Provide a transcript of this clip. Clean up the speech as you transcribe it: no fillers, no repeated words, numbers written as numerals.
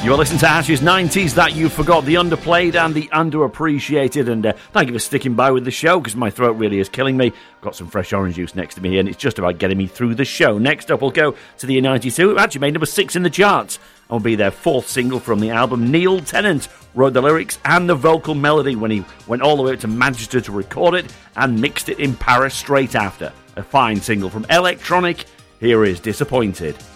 You're listening to Ash's 90s That You Forgot, the underplayed and the underappreciated. And thank you for sticking by with the show, because my throat really is killing me. I've got some fresh orange juice next to me here, and it's just about getting me through the show. Next up, we'll go to the year 92. It actually made number 6 in the charts. And will be their 4th single from the album. Neil Tennant wrote the lyrics and the vocal melody when he went all the way up to Manchester to record it and mixed it in Paris straight after. A fine single from Electronic. Here is Disappointed.